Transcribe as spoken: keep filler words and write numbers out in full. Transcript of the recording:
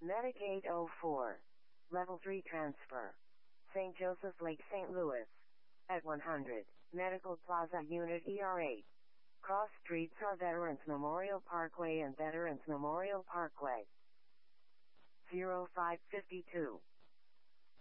Medic eight oh four. Level three transfer. Saint Joseph Lake, Saint Louis. At one hundred. Medical Plaza Unit E R eight. Cross streets are Veterans Memorial Parkway and Veterans Memorial Parkway. zero five five two.